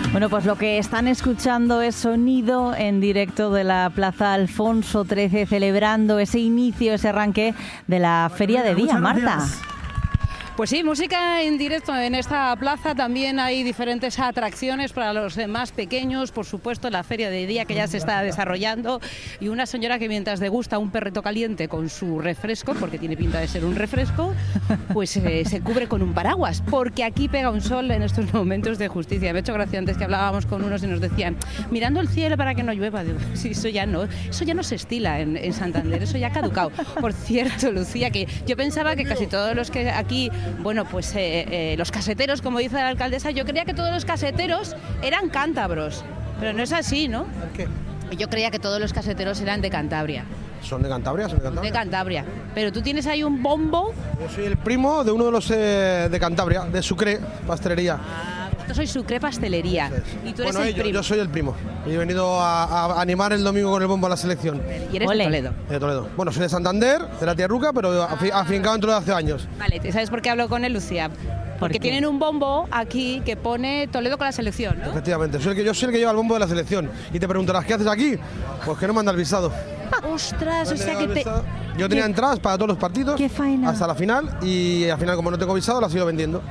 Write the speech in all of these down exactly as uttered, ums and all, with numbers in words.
Bueno, pues lo que están escuchando es sonido en directo de la Plaza Alfonso trece, celebrando ese inicio, ese arranque de la Feria de Día, Marta. Pues sí, música en directo en esta plaza. También hay diferentes atracciones para los más pequeños, por supuesto la feria de día que ya se está desarrollando, y una señora que mientras degusta un perrito caliente con su refresco, porque tiene pinta de ser un refresco, pues eh, se cubre con un paraguas, porque aquí pega un sol en estos momentos de justicia. Me ha hecho gracia antes que hablábamos con unos y nos decían, mirando el cielo para que no llueva. Digo, sí, eso ya no, eso ya no se estila en, en Santander, eso ya ha caducado. Por cierto, Lucía, que yo pensaba que casi todos los que aquí... Bueno, pues eh, eh, los caseteros, como dice la alcaldesa, yo creía que todos los caseteros eran cántabros, pero no es así, ¿no? ¿Por qué? Yo creía que todos los caseteros eran de Cantabria. ¿Son de Cantabria? ¿Son de Cantabria? De Cantabria. Pero tú tienes ahí un bombo. Yo soy el primo de uno de los eh, de Cantabria, de Sucre, pastelería. Ah, vosotros sois Sucre Pastelería. Y tú eres bueno, el yo, primo. yo soy el primo. Y he venido a, a animar el domingo con el bombo a la selección. Y eres Ole. de Toledo. De Toledo. Bueno, soy de Santander, de la Tierruca, pero Ah. afi- afincado dentro de hace años. Vale, ¿sabes por qué hablo con él, Lucía? Porque qué? tienen un bombo aquí que pone Toledo con la selección, ¿no? Efectivamente, soy el que, yo soy el que lleva el bombo de la selección. Y te preguntarás, ¿qué haces aquí? Pues que no manda el visado. Ostras, o sea que te... Yo tenía entradas para todos los partidos qué faena. hasta la final, y al final, como no tengo visado, la sigo vendiendo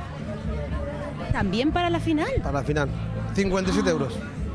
¿También para la final? para la final. cincuenta y siete euros.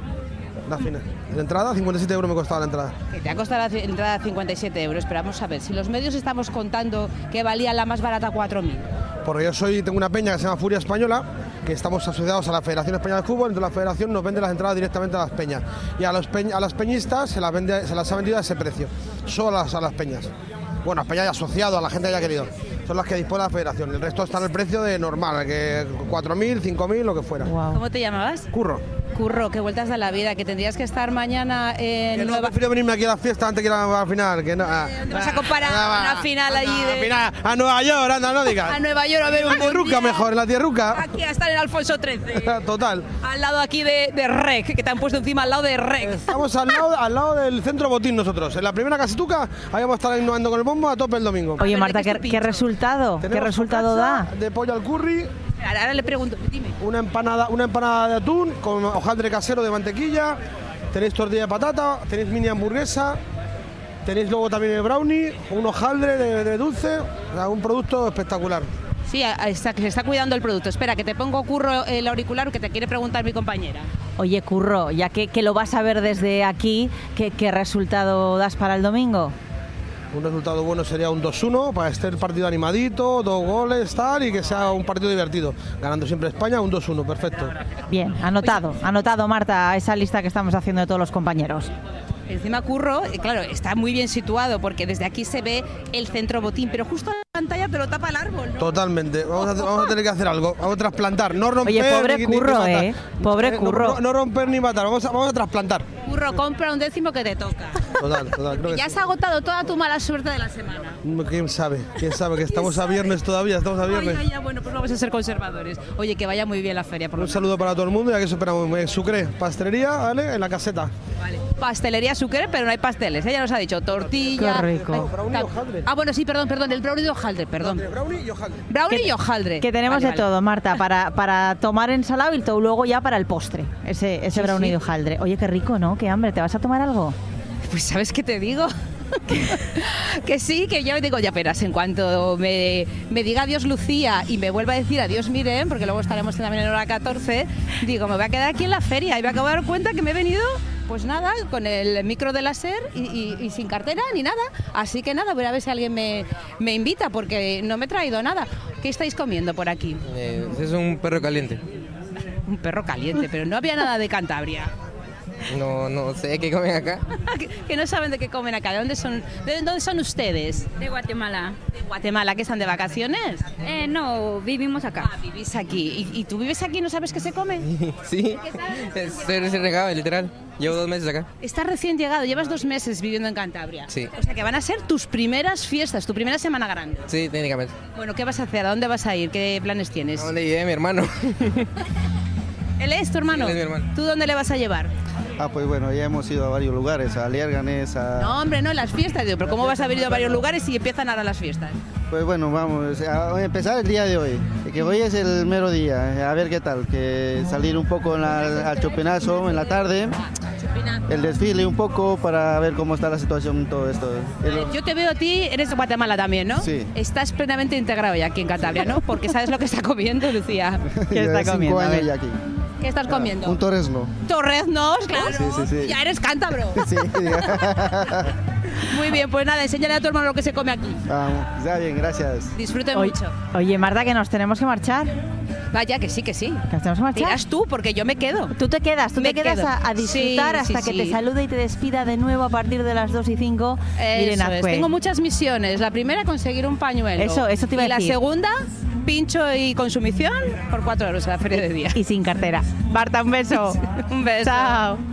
La final. La entrada, cincuenta y siete euros me costaba la entrada. Que te ha costado la entrada cincuenta y siete euros, pero vamos a ver, si los medios estamos contando que valía la más barata cuatro mil. Porque yo soy, tengo una peña que se llama Furia Española, que estamos asociados a la Federación Española de Fútbol, entonces la Federación nos vende las entradas directamente a las peñas. Y a, los peñ- a las peñistas se las, vende, se las ha vendido a ese precio, solo a las, a las peñas. Bueno, a peñas asociado, a la gente que haya querido. Son las que dispone la Federación. El resto está en el precio de normal, que cuatro mil, cinco mil, lo que fuera. Wow. ¿Cómo te llamabas? Curro. Curro, qué vueltas de la vida, que tendrías que estar mañana en Que no, Nueva... prefiero venirme aquí a la fiesta antes que ir a la final. Que no, ah, ¿Dónde vas a comparar ah, una final anda, allí de- a final, a Nueva York, anda, no digas. A Nueva York a ver un En la Tierruca mundial. mejor, en la Tierruca. Aquí a estar en Alfonso trece. Total. Al lado aquí de, de Rec, que te han puesto encima al lado de Rec. Estamos al lado, al lado del centro Botín nosotros. En la primera casetuca, ahí vamos a estar innovando con el bombo a tope el domingo. Oye, Pero Marta, ¿de qué es ¿qué, tu qué pincho? resultado? ¿Qué Tenemos resultado da? focaccia de pollo al curry, Ahora, ahora le pregunto, dime. una empanada, una empanada de atún con hojaldre casero de mantequilla, tenéis tortilla de patata, tenéis mini hamburguesa, tenéis luego también el brownie, un hojaldre de, de dulce, o sea, un producto espectacular. Sí, a- a- está, que se está cuidando el producto. Espera, que te pongo, Curro, el auricular que te quiere preguntar mi compañera. Oye, Curro, ya que, que lo vas a ver desde aquí, ¿qué, qué resultado das para el domingo? Un resultado bueno sería un dos uno para estar el partido animadito, dos goles, tal, y que sea un partido divertido. Ganando siempre España, un dos uno, perfecto. Bien, anotado, anotado, Marta, esa lista que estamos haciendo de todos los compañeros. Encima Curro, eh, claro, está muy bien situado porque desde aquí se ve el centro Botín, pero justo la pantalla te lo tapa el árbol, ¿no? Totalmente. Vamos a, vamos a tener que hacer algo. Vamos a trasplantar. No romper. Oye, pobre ni- ni- ni Curro, matar. ¿eh? Pobre no- Curro. No, no romper ni matar. Vamos a, vamos a trasplantar. Curro, compra un décimo que te toca. Total, total. Creo que Ya sí. se ha agotado toda tu mala suerte de la semana. ¿Quién sabe? ¿Quién sabe? Que estamos a viernes todavía. Estamos a viernes. Ay, ay, ay, bueno, pues vamos a ser conservadores. Oye, que vaya muy bien la feria. Por lo Un saludo para todo el mundo y aquí os esperamos en Sucre, pastelería, ¿vale? En la caseta. Vale. Pastelería Sucre, pero no hay pasteles. Ella nos ha dicho tortilla. Qué rico. Ay, Brownie y tal. hojaldre. Ah, bueno, sí, perdón, perdón. El brownie de hojaldre, perdón. Brownie y hojaldre. Brownie Que- y hojaldre. Que tenemos Vale, de vale. todo, Marta, para, para tomar ensalado y todo, luego ya para el postre, ese, ese Sí, brownie sí. de hojaldre. Oye, qué rico, ¿no? Qué hambre, ¿te vas a tomar algo? Pues ¿sabes qué te digo? Que sí, que yo digo, ya verás, en cuanto me, me diga adiós Lucía y me vuelva a decir adiós Miren, porque luego estaremos también en hora catorce, digo, me voy a quedar aquí en la feria y me acabo de dar cuenta que me he venido, pues nada, con el micro de láser y, y- y sin cartera ni nada. Así que nada, voy a ver si alguien me, me invita, porque no me he traído nada. ¿Qué estáis comiendo por aquí? Eh, es un perro caliente. Un perro caliente, pero no había nada de Cantabria. No, no sé qué comen acá. que, que no saben de qué comen acá. ¿De dónde son, de dónde son ustedes? De Guatemala. ¿De Guatemala? ¿Que están de vacaciones? Eh, no, vivimos acá. Ah, vivís aquí. ¿Y, y tú vives aquí y no sabes qué se come? Sí, estoy recién llegado, literal. Llevo dos meses acá. Estás recién llegado, llevas dos meses viviendo en Cantabria. Sí. O sea que van a ser tus primeras fiestas, tu primera semana grande. Sí, técnicamente. Bueno, ¿qué vas a hacer? ¿A dónde vas a ir? ¿Qué planes tienes? ¿A dónde llevé mi hermano? ¿Él es tu hermano? Sí, él es mi hermano. ¿Tú dónde le vas a llevar? Ah, pues bueno, ya hemos ido a varios lugares, a Liérganes, a... No, hombre, no, las fiestas, digo, pero ¿cómo vas a haber ido a varios lugares y empiezan ahora las fiestas? Pues bueno, vamos a empezar el día de hoy, que hoy es el mero día, a ver qué tal, que salir un poco en la, al chupinazo en la tarde, el desfile un poco para ver cómo está la situación, todo esto. Vale, yo te veo a ti, eres de Guatemala también, ¿no? Sí. Estás plenamente integrado ya aquí en Cantabria, ¿no? Porque sabes lo que está comiendo, Lucía. ¿Qué está Cinco comiendo? A años ver. ya aquí. ¿Qué estás comiendo? Un torresno. Torreznos, claro. Sí, sí, sí. Ya eres cántabro. Sí. Muy bien, pues nada, enséñale a tu hermano lo que se come aquí. Vamos, está bien, gracias. Disfruten Oye, mucho. oye, Marta, que nos tenemos que marchar. Vaya, que sí, que sí. Que nos tenemos que marchar. Dirás tú, porque yo me quedo. Tú te quedas, tú Me te quedas quedo. a, a disfrutar Sí, hasta sí, que te sí. salude y te despida de nuevo a partir de las dos y cinco. Irene Eso es. Azcue. Tengo muchas misiones. La primera, conseguir un pañuelo. Eso, eso te iba a y la decir. segunda, pincho y consumición por cuatro euros en la feria de día. Y sin cartera. Marta, un beso. Un beso. Chao.